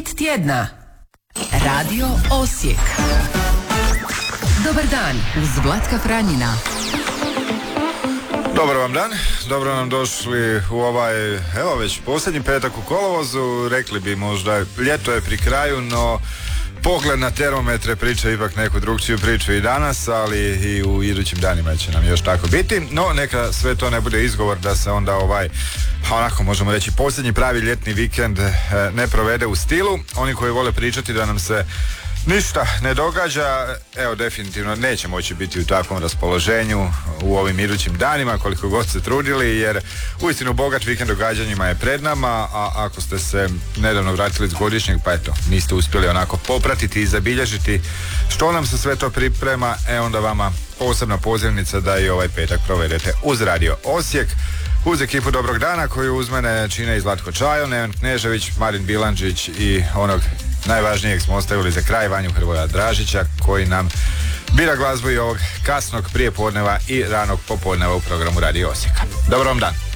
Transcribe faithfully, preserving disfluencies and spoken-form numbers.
Hit tjedna. Radio Osijek. Dobar dan uz Vlatka Franjina. Dobar vam dan, dobro nam došli u ovaj, evo već posljednji petak u kolovozu, rekli bi možda ljeto je pri kraju, no pogled na termometre priča ipak neku drugčiju priču i danas, ali i u idućim danima će nam još tako biti, no neka sve to ne bude izgovor da se onda ovaj, pa onako možemo reći posljednji pravi ljetni vikend ne provede u stilu. Oni koji vole pričati da nam se ništa ne događa, evo definitivno neće moći biti u takvom raspoloženju u ovim idućim danima koliko god se trudili, jer uistinu bogat vikend događanjima je pred nama, a ako ste se nedavno vratili s godišnjeg, pa eto, niste uspjeli onako popratiti i zabilježiti što nam se sve to priprema, e onda vama posebna pozivnica da i ovaj petak provedete uz Radio Osijek, uz ekipu Dobrog dana koju uz mene čine i Zlatko Čajo, Neven Knežević, Marin Bilandžić i onog najvažnijeg smo ostavili za kraj, Vanju Hrvoja Dražića, koji nam bira glazbu i ovog kasnog prijepodneva i ranog popodneva u programu Radio Osijeka. Dobar vam dan.